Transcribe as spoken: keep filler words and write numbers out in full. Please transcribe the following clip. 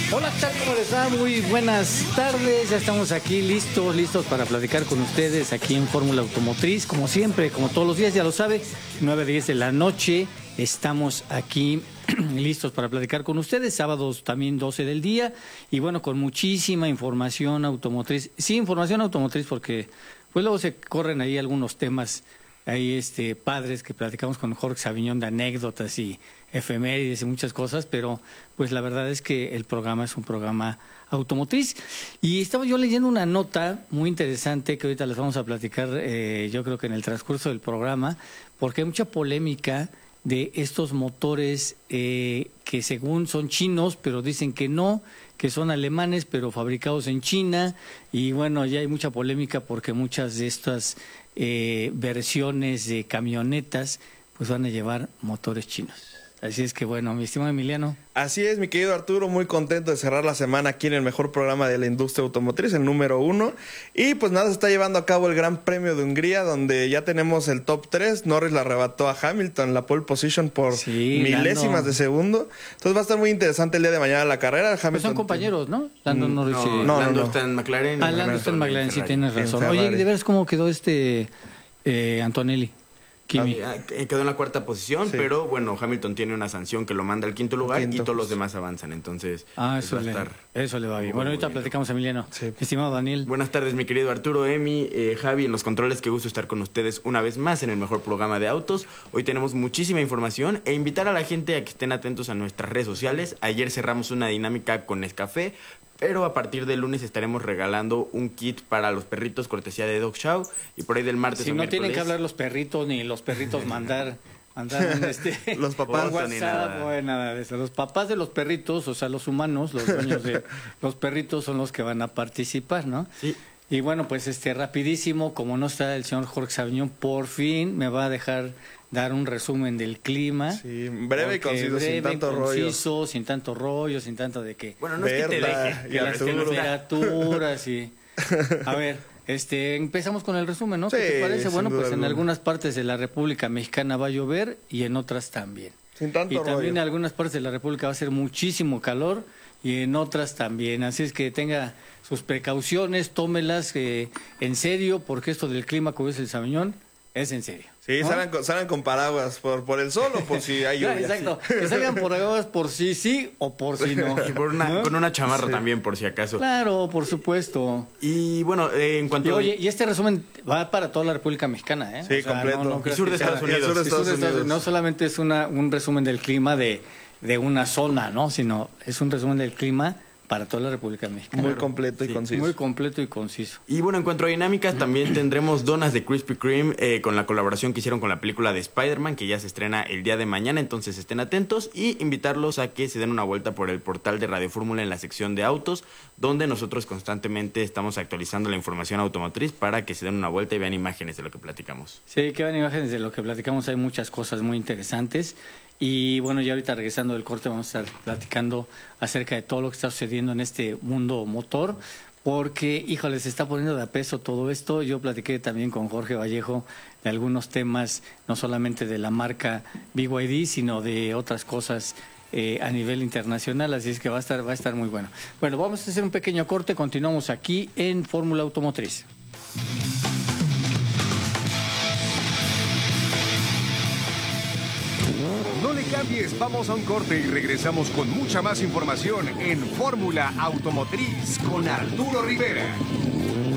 Hola, ¿qué tal? ¿Cómo les va? Muy buenas tardes. Ya estamos aquí listos, listos para platicar con ustedes aquí en Fórmula Automotriz. Como siempre, como todos los días, ya lo sabe, nueve a diez de la noche. Estamos aquí listos para platicar con ustedes. Sábados también doce del día. Y bueno, con muchísima información automotriz. Sí, información automotriz porque pues luego se corren ahí algunos temas ahí este padres que platicamos con Jorge Saviñón de anécdotas y efemérides y muchas cosas, pero pues la verdad es que el programa es un programa automotriz. Y estaba yo leyendo una nota muy interesante que ahorita les vamos a platicar, eh, yo creo que en el transcurso del programa, porque hay mucha polémica de estos motores eh, que según son chinos, pero dicen que no, que son alemanes, pero fabricados en China. Y bueno, ya hay mucha polémica porque muchas de estas eh, versiones de camionetas pues van a llevar motores chinos. Así es que bueno, mi estimado Emiliano. Así es, mi querido Arturo, muy contento de cerrar la semana aquí en el mejor programa de la industria automotriz, el número uno. Y pues nada, se está llevando a cabo el Gran Premio de Hungría, donde ya tenemos el top tres. Norris le arrebató a Hamilton la pole position por Sí, milésimas Lando. de segundo. Entonces va a estar muy interesante el día de mañana la carrera. Hamilton Pues son compañeros, ¿no? Lando Mm, Norris No, y... no, no, Lando no. está en McLaren. Ah, Lando está en McLaren, sí, tienes razón. En Oye, Ferrari. ¿de veras cómo quedó este eh, Antonelli? Kimi. Ah, Quedó en la cuarta posición, Sí. pero bueno, Hamilton tiene una sanción que lo manda al quinto lugar Quinto, y todos los pues. demás avanzan, entonces Ah, pues, eso va a le, estar eso le va bien. muy Bueno, ahorita bueno. platicamos, Emiliano. Sí. Estimado Daniel. Buenas tardes, mi querido Arturo, Emi, eh, Javi, en los controles, qué gusto estar con ustedes una vez más en el mejor programa de autos. Hoy tenemos muchísima información e invitar a la gente a que estén atentos a nuestras redes sociales. Ayer cerramos una dinámica con Nescafé, pero a partir del lunes estaremos regalando un kit para los perritos cortesía de Dog Chow y por ahí del martes Si o no tienen miércoles- que hablar los perritos ni los perritos mandar mandar un, este Los papás. por ni WhatsApp nada. o nada de eso. Los papás de los perritos, o sea, los humanos, los dueños de los perritos son los que van a participar, ¿no? Sí. Y bueno, pues este rapidísimo, como no está el señor Jorge Saviñón, por fin me va a dejar dar un resumen del clima. Sí, breve y Porque conciso, breve, sin tanto rollo. conciso, sin tanto rollo, sin tanto de que Bueno, no es que te Berta, deje, y que las Arturo. temperaturas y... A ver, este, empezamos con el resumen, ¿no? ¿Qué Sí, te parece? sin Bueno, duda pues en alguna. algunas partes de la República Mexicana va a llover y en otras también. Sin tanto Y también rollo. en algunas partes de la República va a ser muchísimo calor y en otras también. Así es que tenga sus precauciones, tómelas eh, en serio, porque esto del clima, como dice el Sabiñón, es en serio. Sí, ¿no? salgan, con- salgan con paraguas por, por el sol o por si hay Ya, lluvia. exacto. Que salgan por aguas por sí sí o por sí no. Y por una, ¿no? con una chamarra Sí. también, por si acaso. Claro, por supuesto. Y bueno, eh, en cuanto Y a... oye, y este resumen va para toda la República Mexicana, ¿eh? Sí, completo. No, no creas Y sur de que sea- Estados Unidos. Y sur de y sur de Estados Estados Unidos. Unidos. No solamente es una, un resumen del clima de, de una zona, ¿no? Sino es un resumen del clima para toda la República Mexicana. Muy completo y Sí, conciso. Muy completo y conciso. Y bueno, en cuanto a dinámicas, también tendremos donas de Krispy Kreme eh, con la colaboración que hicieron con la película de Spider-Man, que ya se estrena el día de mañana, entonces estén atentos y invitarlos a que se den una vuelta por el portal de Radio Fórmula en la sección de autos, donde nosotros constantemente estamos actualizando la información automotriz para que se den una vuelta y vean imágenes de lo que platicamos. Sí, que van imágenes de lo que platicamos, hay muchas cosas muy interesantes. Y bueno, ya ahorita regresando del corte vamos a estar platicando acerca de todo lo que está sucediendo en este mundo motor, porque, híjole, se está poniendo de a peso todo esto. Yo platiqué también con Jorge Vallejo de algunos temas, no solamente de la marca B Y D, sino de otras cosas eh, a nivel internacional, así es que va a estar, va a estar muy bueno. Bueno, vamos a hacer un pequeño corte, continuamos aquí en Fórmula Automotriz. No le cambies, vamos a un corte y regresamos con mucha más información en Fórmula Automotriz con Arturo Rivera.